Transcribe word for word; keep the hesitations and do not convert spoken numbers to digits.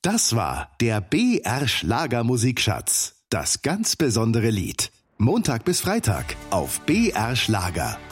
Das war der B R Schlager Musikschatz. Das ganz besondere Lied. Montag bis Freitag auf B R Schlager.